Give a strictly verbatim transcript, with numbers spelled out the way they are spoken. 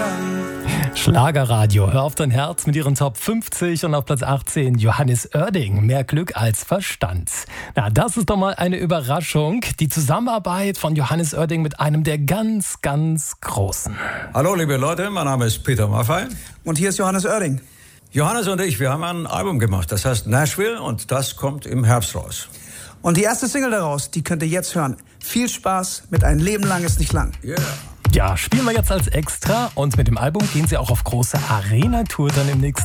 Verstand. Schlagerradio, hör auf dein Herz mit ihren Top fünfzig und auf Platz achtzehn Johannes Oerding, mehr Glück als Verstand. Na, das ist doch mal eine Überraschung, die Zusammenarbeit von Johannes Oerding mit einem der ganz, ganz Großen. Hallo liebe Leute, mein Name ist Peter Maffay. Und hier ist Johannes Oerding. Johannes und ich, wir haben ein Album gemacht, das heißt Nashville und das kommt im Herbst raus. Und die erste Single daraus, die könnt ihr jetzt hören. Viel Spaß mit Ein Leben lang ist nicht lang. Yeah. Ja, spielen wir jetzt als Extra und mit dem Album gehen sie auch auf große Arena-Tour dann im nächsten